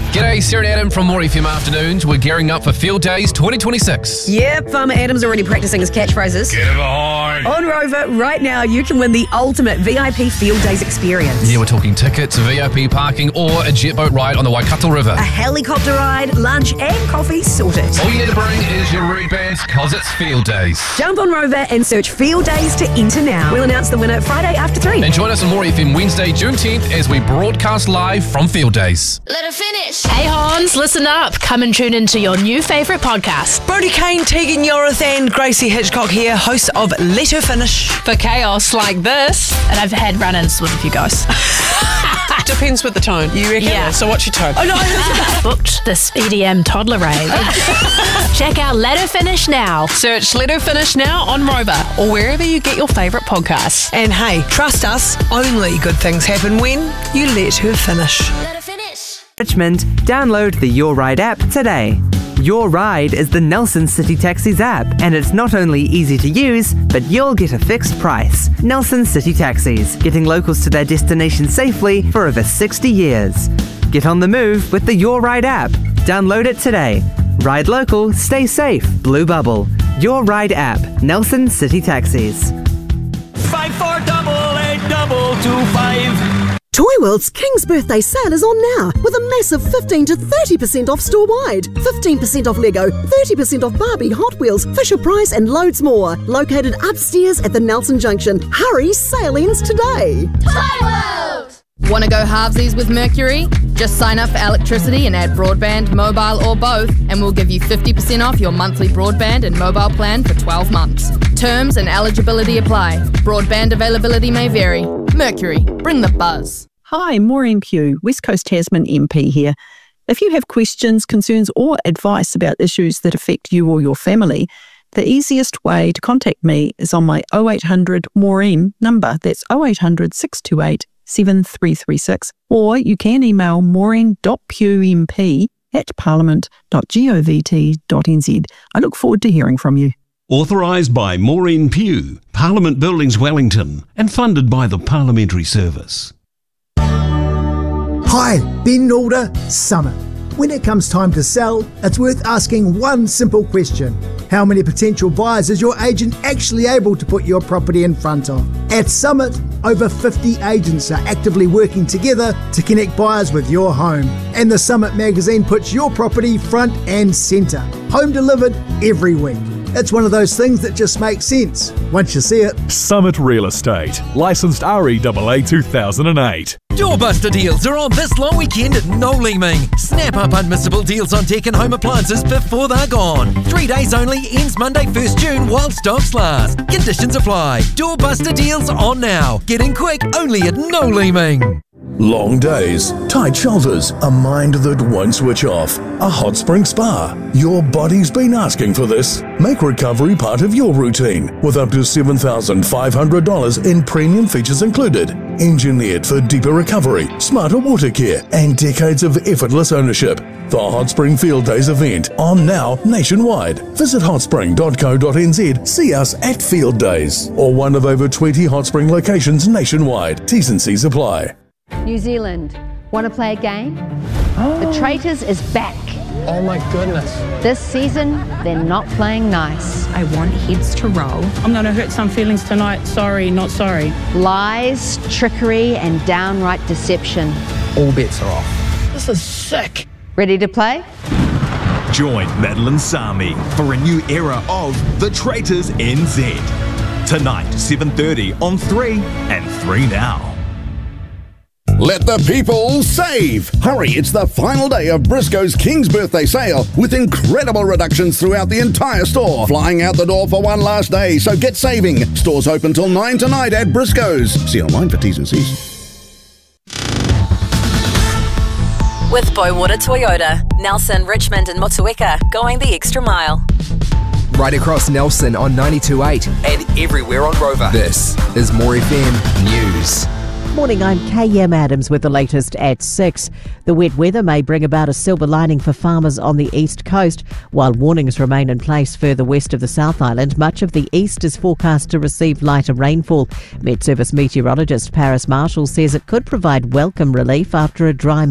G'day, Sarah and Adam from More FM Afternoons. We're gearing up for Field Days 2026. Yep, Farmer Adam's already practicing his catchphrases. Get it behind. On Rover, right now you can win the ultimate VIP Field Days experience. Yeah, we're talking tickets, VIP parking, or a jet boat ride on the Waikato River. A helicopter ride, lunch and coffee sorted. All you need to bring is your root bands, cause it's Field Days. Jump on Rover and search Field Days to enter now. We'll announce the winner Friday after 3. And join us on More FM Wednesday, June 10th as we broadcast live from Field Days. Let her finish. Hey Hans, listen up. Come and tune into your new favourite podcast. Brodie Kane, Tegan Yorath and Gracie Hitchcock here, hosts of Let Her Finish. For chaos like this. And I've had run-ins with a few guys. Depends with the tone. You reckon? Yeah. So what's your tone? Oh no! Booked this EDM toddler rave. Check out Let Her Finish now. Search Let Her Finish now on Rover or wherever you get your favourite podcasts. And hey, trust us, only good things happen when you let her finish. Let her finish. Richmond, download the Your Ride app today. Your Ride is the Nelson City Taxis app, and it's not only easy to use, but you'll get a fixed price. Nelson City Taxis, getting locals to their destination safely for over 60 years. Get on the move with the Your Ride app. Download it today. Ride local, stay safe, Blue Bubble. Your Ride app, Nelson City Taxis. 54882225. Toy World's King's Birthday Sale is on now with a massive 15 to 30% off store-wide. 15% off Lego, 30% off Barbie, Hot Wheels, Fisher-Price and loads more. Located upstairs at the Nelson Junction. Hurry, sale ends today. Toy World. Want to go halvesies with Mercury? Just sign up for electricity and add broadband, mobile or both, and we'll give you 50% off your monthly broadband and mobile plan for 12 months. Terms and eligibility apply. Broadband availability may vary. Mercury, bring the buzz. Hi, Maureen Pugh, West Coast Tasman MP here. If you have questions, concerns or advice about issues that affect you or your family, the easiest way to contact me is on my 0800 Maureen number. That's 0800 628 7336, or you can email maureen.pewmp@parliament.govt.nz. I look forward to hearing from you. Authorised by Maureen Pugh, Parliament Buildings, Wellington, and funded by the Parliamentary Service. Hi, Ben Nalder, Summit. When it comes time to sell, it's worth asking one simple question. How many potential buyers is your agent actually able to put your property in front of? At Summit, over 50 agents are actively working together to connect buyers with your home. And the Summit magazine puts your property front and centre. Home delivered every week. It's one of those things that just makes sense once you see it. Summit Real Estate, licensed REAA 2008. Doorbuster deals are on this long weekend at No Leeming. Snap up unmissable deals on tech and home appliances before they're gone. 3 days only, ends Monday 1st June while stocks last. Conditions apply. Doorbuster deals on now. Get in quick, only at No Leeming. Long days, tight shoulders, a mind that won't switch off, a hot spring spa. Your body's been asking for this. Make recovery part of your routine with up to $7,500 in premium features included. Engineered for deeper recovery, smarter water care, and decades of effortless ownership. The Hot Spring Field Days event on now nationwide. Visit hotspring.co.nz, see us at Field Days, or one of over 20 Hot Spring locations nationwide. T's and C's apply. New Zealand, want to play a game? The Traitors is back. Oh my goodness. This season, they're not playing nice. I want heads to roll. I'm going to hurt some feelings tonight. Sorry, not sorry. Lies, trickery, and downright deception. All bets are off. This is sick. Ready to play? Join Madeline Sami for a new era of The Traitors NZ. Tonight, 7:30 on 3 and 3 Now. Let the people save! Hurry, it's the final day of Briscoe's King's Birthday Sale with incredible reductions throughout the entire store. Flying out the door for one last day, so get saving. Stores open till 9 tonight at Briscoe's. See online for T's and C's. With Boywater Toyota, Nelson, Richmond and Motueka, going the extra mile. Right across Nelson on 92.8 and everywhere on Rover. This is More FM News. Morning, I'm KM Adams with the latest at 6. The wet weather may bring about a silver lining for farmers on the east coast. While warnings remain in place further west of the South Island, much of the east is forecast to receive lighter rainfall. Met Service meteorologist Paris Marshall says it could provide welcome relief after a dry month.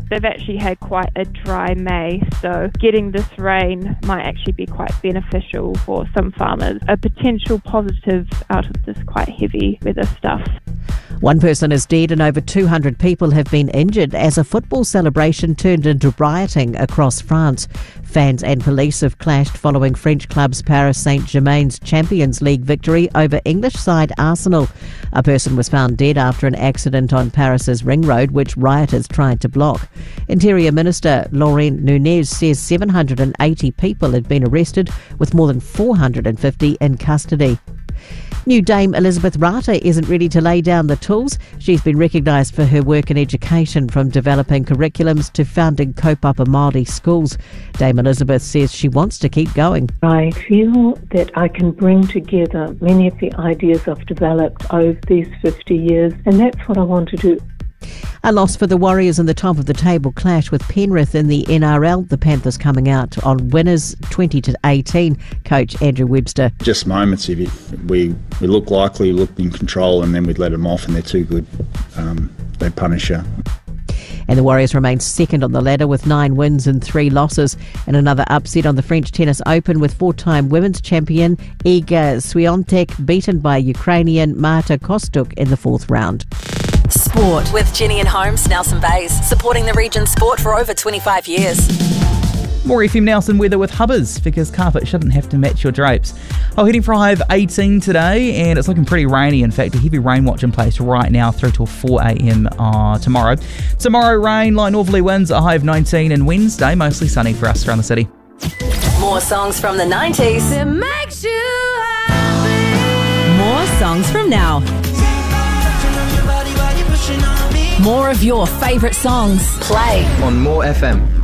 They've actually had quite a dry May, so getting this rain might actually be quite beneficial for some farmers. A potential positive out of this quite heavy weather stuff. One person is dead and over 200 people have been injured as a football celebration turned into rioting across France. Fans and police have clashed following French clubs Paris Saint-Germain's Champions League victory over English side Arsenal. A person was found dead after an accident on Paris's Ring Road, which rioters tried to block. Interior Minister Laurent Nunez says 780 people had been arrested, with more than 450 in custody. New Dame Elizabeth Rata isn't ready to lay down the tools. She's been recognised for her work in education, from developing curriculums to founding kaupapa Māori schools. Dame Elizabeth says she wants to keep going. I feel that I can bring together many of the ideas I've developed over these 50 years, and that's what I want to do. A loss for the Warriors in the top of the table clash with Penrith in the NRL. The Panthers coming out on winners 20-18. Coach Andrew Webster. Just moments. If we look likely, looked in control, and then we'd let them off, and they're too good. They punish you. And the Warriors remain second on the ladder with 9 wins and 3 losses. And another upset on the French Tennis Open, with 4-time women's champion Iga Swiatek beaten by Ukrainian Marta Kostuk in the 4th round. Sport with Jenny and Holmes, Nelson Bays, supporting the region's sport for over 25 years. More FM Nelson weather with Hubbers, because carpet shouldn't have to match your drapes. Heading for a high of 18 today, and it's looking pretty rainy. In fact, a heavy rain watch in place right now through till 4 a.m. Tomorrow. Tomorrow, rain, light northerly winds, a high of 19, and Wednesday, mostly sunny for us around the city. More songs from the 90s. That makes you happy. More songs from now. More of your favourite songs. Play On More FM.